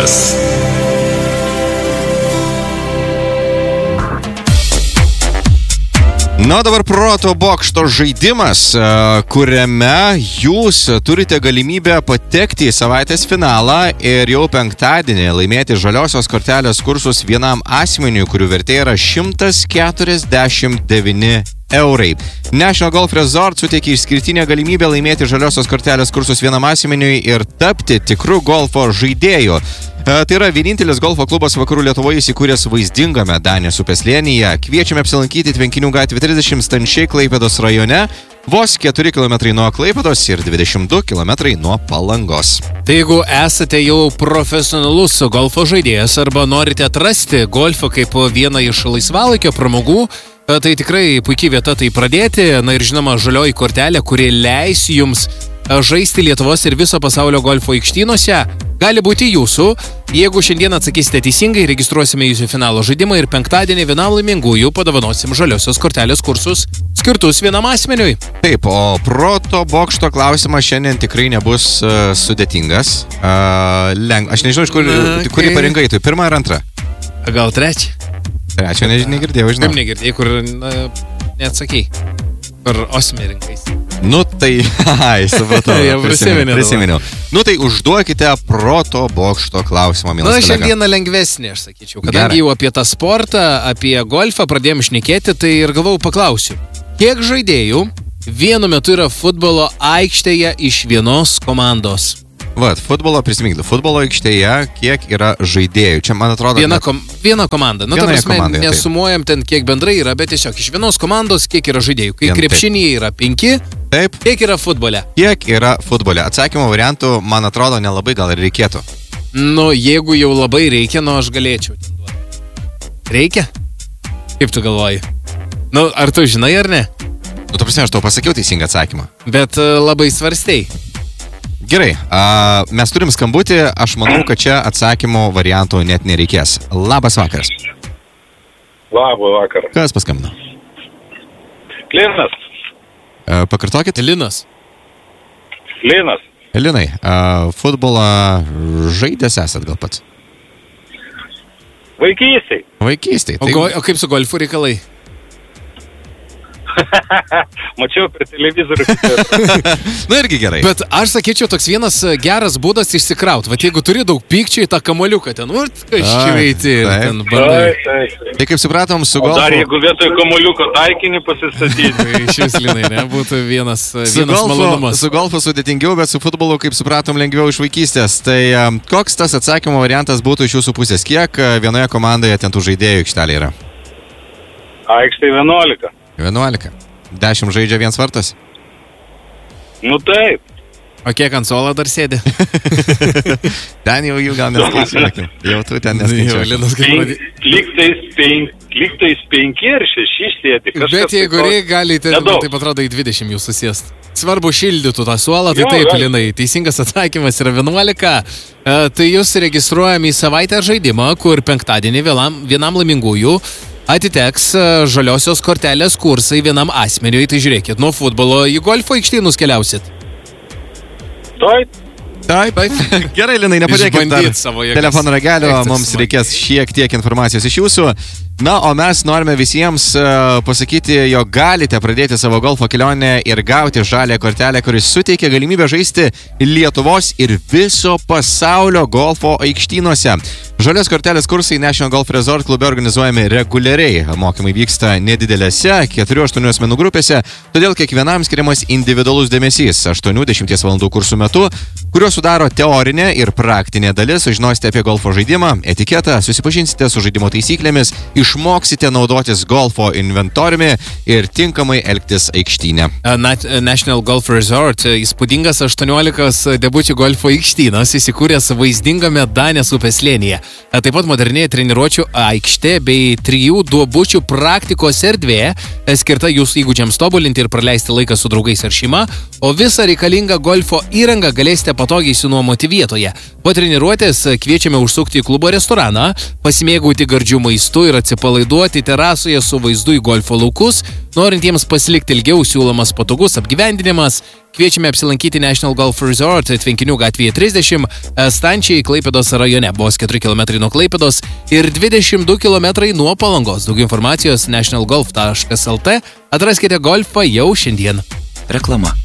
bokštas. Na, dabar proto bokšto žaidimas, kuriame jūs turite galimybę patekti į savaitės finalą ir jau penktadienį laimėti žaliosios kortelės kursus vienam asmeniui, kurių vertė yra 149 eurai. National Golf Resort suteikia išskirtinę galimybę laimėti žaliosios kortelės kursus vienam asmeniui ir tapti tikru golfo žaidėju. Tai yra vienintelis golfo klubas Vakarų Lietuvoje įsikūręs vaizdingame Danės upės slėnyje. Kviečiame apsilankyti Tvenkinių gatvė 30 Stančiai Klaipėdos rajone, vos 4 km nuo Klaipėdos ir 22 km nuo Palangos. Tai jeigu esate jau profesionalus golfo žaidėjas arba norite atrasti golfą kaip vieną iš laisvalaikio pramogų, tai tikrai puikiai vieta tai pradėti. Na ir žinoma, žalioji kortelė, kuri leis jums žaisti Lietuvos ir viso pasaulio golfo aikštynuose, gali būti jūsų. Jeigu šiandien atsakysite teisingai, registruosime jūsų finalo žaidimą ir penktadienį vienam laimingųjų padovanosim žaliosios kortelės kursus skirtus vienam asmeniui. Taip, o proto bokšto klausimas šiandien tikrai nebus sudėtingas. Aš nežinau, iš kurį parinkai, tu pirmą ar antrą? Gal trečią? Trečią negirdėjau, žinau. Kaip negirdėjai, kur neatsakei? Kur osmė rinkais? Nu tai, supratau, prisiminiau. Nu tai užduokite proto bokšto klausimą, mielas kolega. Šiandieną lengvesnė, aš sakyčiau. Kadangi jau apie tą sportą, apie golfą pradėjom šnekėti, tai ir galvau paklausiu. Kiek žaidėjų vienu metu yra futbolo aikštėje iš vienos komandos? Futbolo prisiminkite, futbolo aikštėje kiek yra žaidėjų? Čia, man atrodo... Viena komanda. Nu, ta prasme, nesumuojam ten, kiek bendrai yra, bet tiesiog iš vienos komandos kiek yra žaidėjų. Kai krepšinyje yra 5, taip. Kiek yra futbole? Kiek yra futbole? Atsakymo variantų, man atrodo, nelabai gal ir reikėtų. Nu, jeigu jau labai reikia, aš galėčiau. Reikia? Kaip tu galvoji? Nu, ar tu žinai ar ne? Nu, tu prasme, aš tau pasakiau teisingą atsakymą. Bet labai svarstei. Gerai, mes turim skambutį, aš manau, kad čia atsakymo variantų net nereikės. Labas vakaras. Labą vakarą. Kas paskambino? Linas. Pakartokit. Linas. Linai, futbolą žaidęs esat gal pats? Vaikystėj. O kaip su golfu reikalai? Mačiau per televizorių. Na irgi gerai. Bet aš sakyčiau, toks vienas geras būdas išsikraut. Jeigu turi daug pykčių į tą kamoliuką, ten kažkaip ten bandai. Tai kaip supratom, su golfu... Dar jeigu vietoj kamoliuko taikinį pasistatyti. Šis Linai, ne? Būtų vienas malonumas. Su golfu sudėtingiau, bet su futbolu, kaip supratom, lengviau iš vaikystės. Tai koks tas atsakymo variantas būtų iš jūsų pusės? Kiek vienoje komandoje ten tų žaidėjų aikštelė yra? Aikštė 11. 11. 10 žaidžia vienas vartas? Nu taip. O kiek ant suolo dar sėdi? Ten jau jų gal neskaičiuokim. Jau tu ten neskaičiuokim. Lygtais 5 ir 6 sėdi. Bet jeigu galite, taip atrodo, į 20 jūs susėst. Svarbu šildytų tą suolą, tai taip, Linai. Teisingas atsakymas yra 11. Tai jūs registruojam į savaitę žaidimą, kur penktadienį vienam laimingųjų atiteks žaliosios kortelės kursai vienam asmeniui. Tai žiūrėkit, nuo futbolo į golfo aikštynus keliausit. Taip. Gerai, Linai, nepadėkit dar telefono ragelio, mums reikės šiek tiek informacijos iš jūsų. Na, o mes norime visiems pasakyti, jog galite pradėti savo golfo kelionę ir gauti žalią kortelę, kuris suteikia galimybę žaisti Lietuvos ir viso pasaulio golfo aikštynuose. Žalios kortelės kursai National Golf Resort klube organizuojami reguliariai. Mokymai vyksta nedidelėse 4-8 asmenų grupėse, todėl kiekvienam skiriamas individualus dėmesys 8-10 valandų kursų metu, kuriuos sudaro teorinė ir praktinė dalis. Sužinosite apie golfo žaidimą, etiketą, susipažinsite su žaidimo taisyklėmis, išmoksite naudotis golfo inventoriumi ir tinkamai elgtis aikštyne. National Golf Resort įspūdingas 18 debučių golfo aikštynas, įsikūręs vaizdingame Danės upės slėnyje. Taip pat modernėja treniruočių aikštė bei 3 duobučių praktikos erdvė, skirta jūsų įgūdžiams tobulinti ir praleisti laiką su draugais ar šeima, o visą reikalingą golfo įrangą galėsite patogiai sunuomoti vietoje. Po treniruotės kviečiame užsukti į klubo restoraną, pasimėgauti gardžių maistų ir atsipalaiduoti atsipalaiduoti terasoje su vaizdu į golfo laukus. Norintiems pasilikti ilgiau siūlomas patogus apgyvendinimas. Kviečiame apsilankyti National Golf Resort Tvenkinių gatvėje 30, Stančiai, Klaipėdos rajone, vos 4 km nuo Klaipėdos ir 22 km nuo Palangos. Daugiau informacijos nationalgolf.lt. Atraskite golfą jau šiandien. Reklama.